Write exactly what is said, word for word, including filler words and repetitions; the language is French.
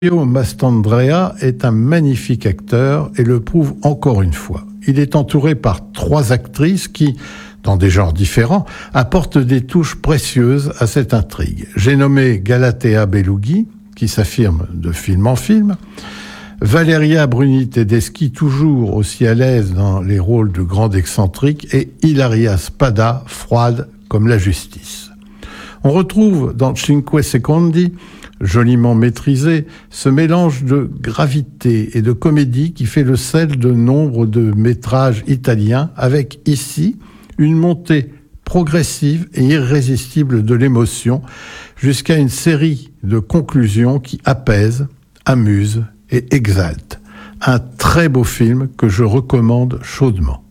Mastandrea est un magnifique acteur et le prouve encore une fois. Il est entouré par trois actrices qui, dans des genres différents, apportent des touches précieuses à cette intrigue. J'ai nommé Galatea Bellugi, qui s'affirme de film en film, Valeria Bruni Tedeschi, toujours aussi à l'aise dans les rôles de grande excentrique, et Ilaria Spada, froide comme la justice. On retrouve dans Cinque Secondi, joliment maîtrisé, ce mélange de gravité et de comédie qui fait le sel de nombre de métrages italiens, avec ici une montée progressive et irrésistible de l'émotion jusqu'à une série de conclusions qui apaisent, amusent et exaltent. Un très beau film que je recommande chaudement.